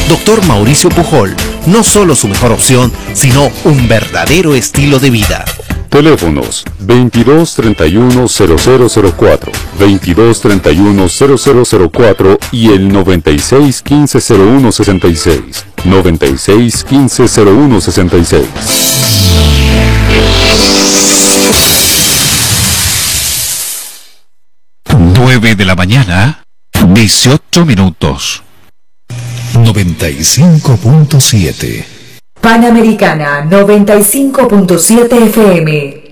Dr. Mauricio Pujol, no solo su mejor opción, sino un verdadero estilo de vida. Teléfonos 2231-0004, 2231-0004 y el 9615-0166, 9615-0166. 9 de la mañana, 18 minutos. 95.7 Panamericana 95.7 FM.